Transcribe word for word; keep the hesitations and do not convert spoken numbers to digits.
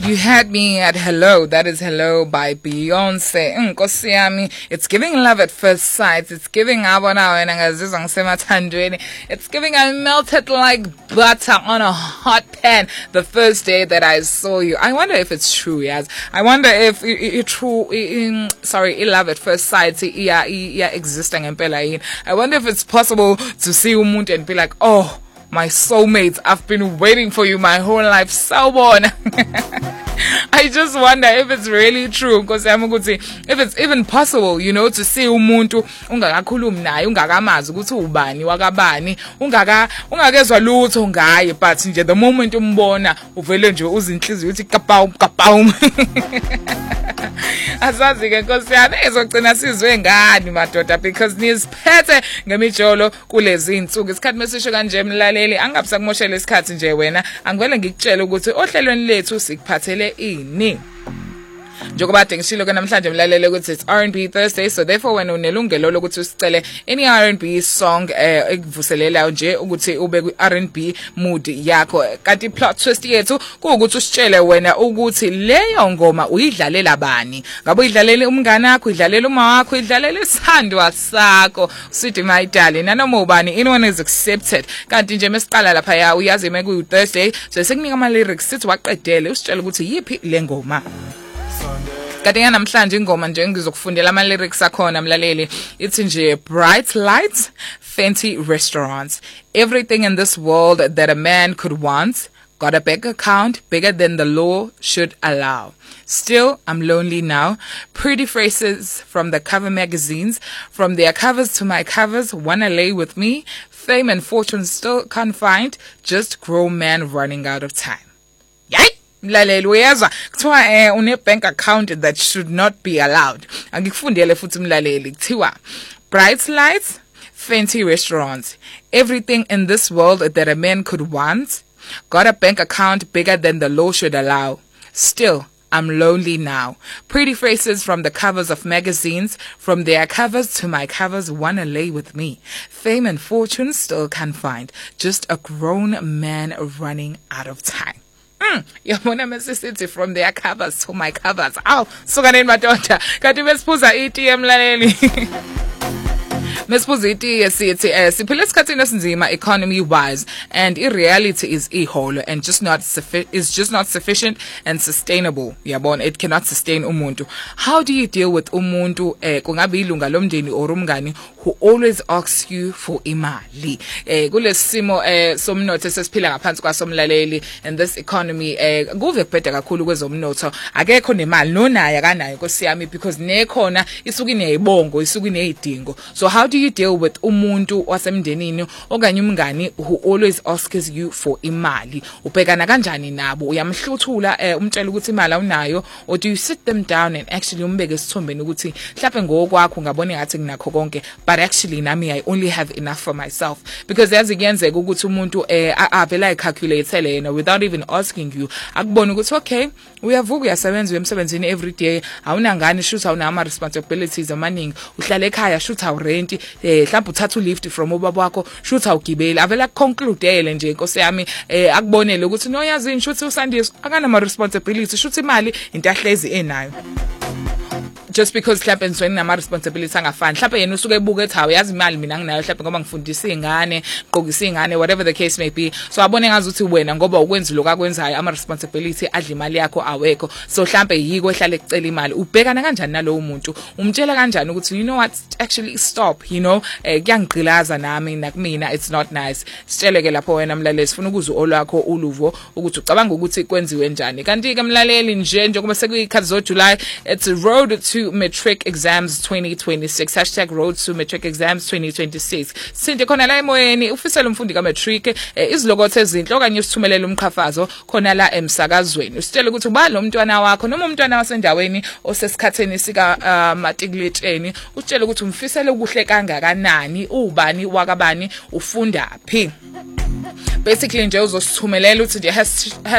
You had me at Hello. That is Hello by Beyonce. Nkosi yami. It's giving love at first sight. It's giving abona wena ngazizwa ngisemathandweni. It's giving I melted like butter on a hot pan the first day that I saw you. I wonder if it's true, yes. I wonder if it true in sorry, love at first sight iya iya existing ngempela yini. I wonder if it's possible to see umuntu and be like, "Oh, my soulmates, I've been waiting for you my whole life." So bon. I just wonder if it's really true because if it's even possible, you know, to see umuntu ungakakhulumi naye ungakamazi ukuthi ubani wakabani ungaka ungakezwa lutho ngaye but nje the moment umbona uvele nje uzinhliziyo uthi kapawu kapawu. Asazi ke Nkosi yami ezogcina sizwe ngani madoda because niziphethe ngemijolo kulezi insuku. Isikhathi mesisho kanje emlaleli angabisa kumoshela isikhathi nje wena angivele ngikutshela ukuthi ohlelweni lethu sikuphathele ini. Njengoba ngishilo ke namhlanje mlalele ukuthi it's R and B Thursday, so therefore wena unelungelo lokuthi usicele any R and B song eh ekuvuselelayo nje ukuthi ube ku R and B mood yakho. Kanti plot twist yethu kuukuthi usitshele wena ukuthi leyo ngoma uyidlalela bani. Ngabe uyidlalela umngane wakho, uyidlalela uma wakho, uyidlalela isandwa sakho. Usithi my darling nanoma ubani, anyone is accepted. Kanti nje mesiqala lapha ya uyazi meku Thursday so sekunika ama lyrics sithi waqedele usitshela ukuthi yipi le ngoma. Kade namhlanje ingoma nje ngizokufundela ama lyrics akhona mlaleli. It's nje bright lights, fancy restaurants, everything in this world that a man could want. Got a bank account bigger than the law should allow. Still, I'm lonely now. Pretty faces from the cover magazines, from their covers to my covers, wanna lay with me. Fame and fortune still can't find, just grown man running out of time. Yay! Mlaleli uyezwa kuthiwa eh une bank account that should not be allowed. Angikufundele futhi mlaleli kuthiwa bright lights, fancy restaurants, everything in this world that a man could want. Got a bank account bigger than the law should allow. Still, I'm lonely now. Pretty faces from the covers of magazines, from their covers to my covers, wanna lay with me. Fame and fortune still can't find, just a grown man running out of time. Mm, yabona mesisithi from their covers to my covers. Aw, suka nini madoda. Kanti besiphuza iti emlaleli. Mesiphuza iti yesithi eh siphila esikhathini esinzima economy wise and in reality is iholo and just not suffi- is just not sufficient and sustainable. Yabona, it cannot sustain umuntu. How do you deal with umuntu eh kungabe ilunga lomndeni or umngani who always asks you for imali? Eh kulesimo eh somnotho sesiphila ngaphansi kwasomlaleli and this economy eh kuve kubheda kakhulu kwezomnotho. Akekho nemali nonaye akanayo Nkosi yami because nekhona isuka ineyibongo isuka ineyidingo. So how do you deal with umuntu wasemndenini okanye umngani who always asks you for imali? Ubhekana kanjani nabo? Uyamhluthula eh umtshela ukuthi imali awunayo, or do you sit them down and actually umbeke isithombeni ukuthi mhlawumbe ngokwakho ngabona ngathi nginakho konke but actually nami I only have enough for myself? Because yazi kuyenzeka ukuthi umuntu eh avela icalculate yena without even asking you. Akubona ukuthi okay, uyavuka uyasebenza uyemsebenzini every day, awuna ngani shoot awuna ama responsibilities amaningi, uhlala ekhaya shoot awu rent eh mhlawumbe uthatha ulift from ubaba wakho shoot awugibeli, avela concludeele nje Nkosi yami eh akubonele ukuthi no yazi shoot usandiso akana ama responsibilities shoot imali into ahlezi enayo. Just because mhlawumbe ngisweni nama responsibilities angafani, mhlawumbe yena usuke ebuka ethi hawo yazi imali mina nginayo mhlawumbe ngoba ngifundisa izingane ngqokisa izingane whatever the case may be. So abone ngazi ukuthi wena ngoba ukwenza lokho akwenzayo ama responsibility adla imali yakho awekho, so mhlawumbe yiko ehlala ecela imali. Ubhekana kanjani nalowo muntu? Umtshela kanjani ukuthi you know what, actually stop, you know eh kuyangigqilaza nami nakumina, it's not nice. Sitsheleke lapho wena mlaleli sifuna ukuzwa olwakho uluvo ukuthi ucabanga ukuthi kwenziwe njani. Kanti ke mlaleli nje njengoba sekuyikhathi zo July, it's a road to matric exams twenty twenty-six, hashtag road to matric exams twenty twenty-six. Sinde khona la emoyeni ufisela umfundi ka matric eh, izilokothe ezinhle okanye usithumelela umkhafazo khona la emsakazweni. Usitshela ukuthi uba lo mntwana wakho noma umntwana wasendaweni osesikhatheni sika uh, matriculateni, usitshela ukuthi umfisela ukuhle kangakanani, ubani wakabani, ufunda phi. Basically nje uzosithumelela uthi nje